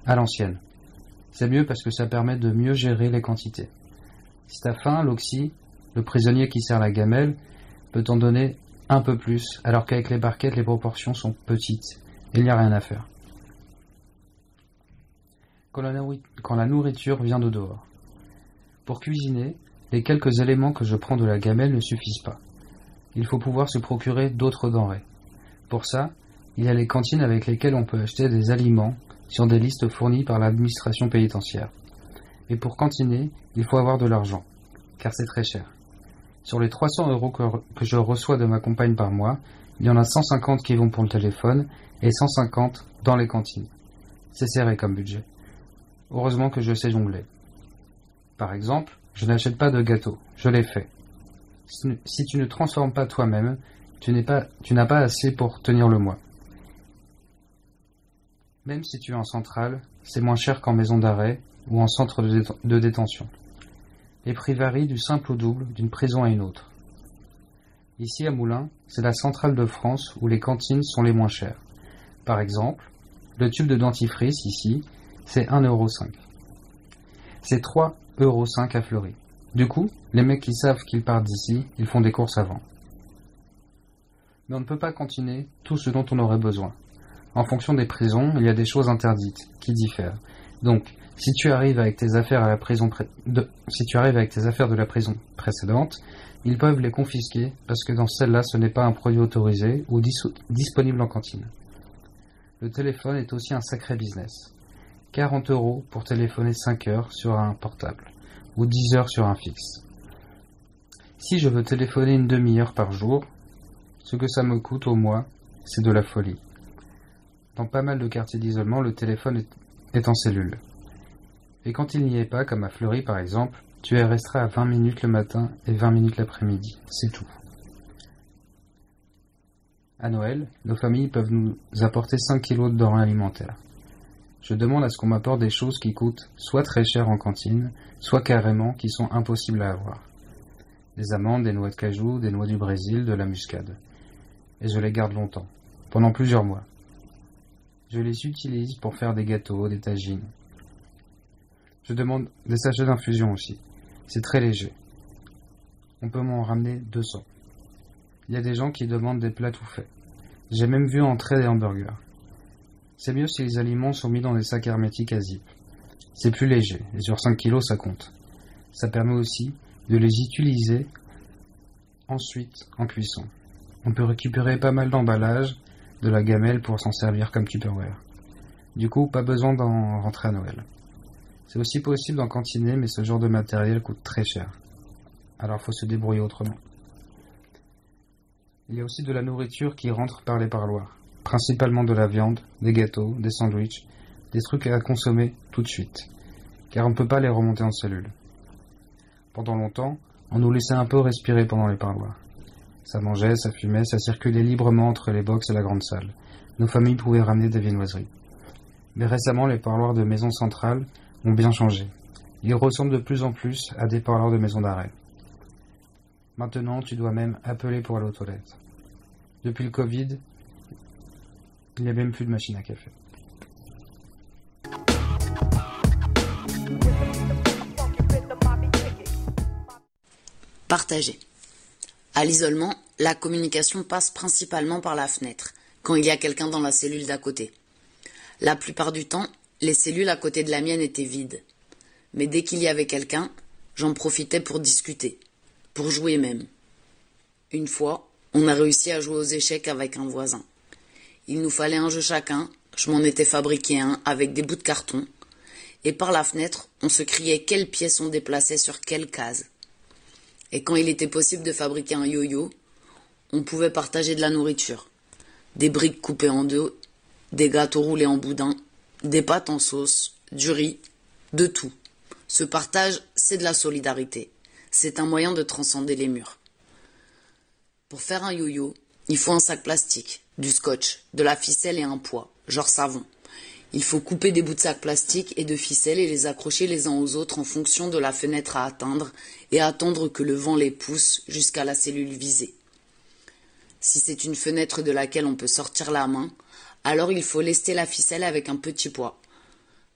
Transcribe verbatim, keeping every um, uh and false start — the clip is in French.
à l'ancienne. C'est mieux parce que ça permet de mieux gérer les quantités. Si t'as faim, l'oxy, le prisonnier qui sert la gamelle, peut t'en donner un peu plus, alors qu'avec les barquettes, les proportions sont petites et il n'y a rien à faire. Quand la, nourri- quand la nourriture vient de dehors. Pour cuisiner, les quelques éléments que je prends de la gamelle ne suffisent pas. Il faut pouvoir se procurer d'autres denrées. Pour ça, il y a les cantines avec lesquelles on peut acheter des aliments sur des listes fournies par l'administration pénitentiaire. Et pour cantiner, il faut avoir de l'argent, car c'est très cher. Sur les trois cents euros que, que je reçois de ma compagne par mois, il y en a cent cinquante qui vont pour le téléphone et cent cinquante dans les cantines. C'est serré comme budget. Heureusement que je sais jongler. Par exemple, je n'achète pas de gâteaux, je les fais. Si tu ne transformes pas toi-même, tu n'es pas, tu n'as pas assez pour tenir le mois. Même si tu es en centrale, c'est moins cher qu'en maison d'arrêt ou en centre de, déten- de détention. Les prix varient du simple au double d'une prison à une autre. Ici à Moulins, c'est la centrale de France où les cantines sont les moins chères. Par exemple, le tube de dentifrice ici, c'est un euro cinq. C'est trois euros cinq à Fleury. Du coup, les mecs qui savent qu'ils partent d'ici, ils font des courses avant. Mais on ne peut pas cantiner tout ce dont on aurait besoin. En fonction des prisons, il y a des choses interdites, qui diffèrent. Donc, si tu arrives avec tes affaires à la prison pré- de, si tu arrives avec tes affaires de la prison précédente, ils peuvent les confisquer parce que dans celle-là, ce n'est pas un produit autorisé ou dis- disponible en cantine. Le téléphone est aussi un sacré business. quarante euros pour téléphoner cinq heures sur un portable, ou dix heures sur un fixe. Si je veux téléphoner une demi-heure par jour, ce que ça me coûte au mois, c'est de la folie. Dans pas mal de quartiers d'isolement, le téléphone est, est en cellule. Et quand il n'y est pas, comme à Fleury par exemple, tu es restreint à vingt minutes le matin et vingt minutes l'après-midi. C'est tout. À Noël, nos familles peuvent nous apporter cinq kilos de denrées alimentaires. Je demande à ce qu'on m'apporte des choses qui coûtent soit très cher en cantine, soit carrément qui sont impossibles à avoir. Des amandes, des noix de cajou, des noix du Brésil, de la muscade. Et je les garde longtemps, pendant plusieurs mois. Je les utilise pour faire des gâteaux, des tagines. Je demande des sachets d'infusion aussi. C'est très léger. On peut m'en ramener deux cents. Il y a des gens qui demandent des plats tout faits. J'ai même vu entrer des hamburgers. C'est mieux si les aliments sont mis dans des sacs hermétiques à zip. C'est plus léger, et sur cinq kilos ça compte. Ça permet aussi de les utiliser ensuite en cuisson. On peut récupérer pas mal d'emballages, de la gamelle pour s'en servir comme Tupperware. Du coup, pas besoin d'en rentrer à Noël. C'est aussi possible d'en cantiner, mais ce genre de matériel coûte très cher. Alors faut se débrouiller autrement. Il y a aussi de la nourriture qui rentre par les parloirs. Principalement de la viande, des gâteaux, des sandwichs, des trucs à consommer tout de suite. Car on ne peut pas les remonter en cellule. Pendant longtemps, on nous laissait un peu respirer pendant les parloirs. Ça mangeait, ça fumait, ça circulait librement entre les box et la grande salle. Nos familles pouvaient ramener des viennoiseries. Mais récemment, les parloirs de maison centrale ont bien changé. Ils ressemblent de plus en plus à des parloirs de maison d'arrêt. Maintenant, tu dois même appeler pour aller aux toilettes. Depuis le Covid, il n'y a même plus de machine à café. Partager. À l'isolement, la communication passe principalement par la fenêtre, quand il y a quelqu'un dans la cellule d'à côté. La plupart du temps, les cellules à côté de la mienne étaient vides. Mais dès qu'il y avait quelqu'un, j'en profitais pour discuter, pour jouer même. Une fois, on a réussi à jouer aux échecs avec un voisin. Il nous fallait un jeu chacun, je m'en étais fabriqué un avec des bouts de carton, et par la fenêtre, on se criait quelles pièces on déplaçait sur quelle case. Et quand il était possible de fabriquer un yo-yo, on pouvait partager de la nourriture. Des briques coupées en deux, des gâteaux roulés en boudin, des pâtes en sauce, du riz, de tout. Ce partage, c'est de la solidarité. C'est un moyen de transcender les murs. Pour faire un yo-yo, il faut un sac plastique, du scotch, de la ficelle et un poids, genre savon. Il faut couper des bouts de sac plastique et de ficelle et les accrocher les uns aux autres en fonction de la fenêtre à atteindre et attendre que le vent les pousse jusqu'à la cellule visée. Si c'est une fenêtre de laquelle on peut sortir la main, alors il faut lester la ficelle avec un petit poids.